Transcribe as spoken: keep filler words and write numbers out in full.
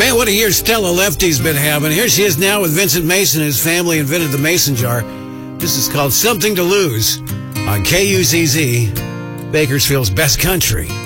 Man, what a year Stella Lefty's been having. Here she is now with Vincent Mason. His family invented the mason jar. This is called Something to Lose on K U Z Z, Bakersfield's best country.